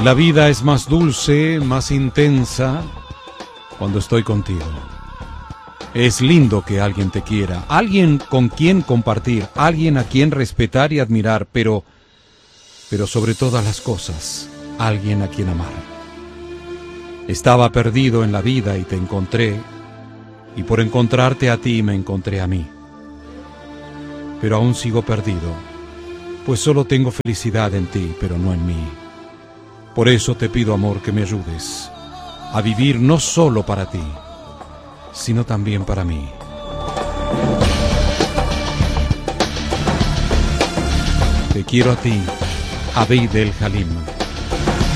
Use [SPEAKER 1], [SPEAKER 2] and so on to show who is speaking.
[SPEAKER 1] La vida es más dulce, más intensa cuando estoy contigo. Es lindo que alguien te quiera, alguien con quien compartir, alguien a quien respetar y admirar, pero sobre todas las cosas, alguien a quien amar. Estaba perdido en la vida y te encontré, y por encontrarte a ti me encontré a mí. Pero aún sigo perdido, pues solo tengo felicidad en ti, pero no en mí. Por eso te pido, amor, que me ayudes a vivir no solo para ti, sino también para mí. Te quiero a ti, Abid El Halim.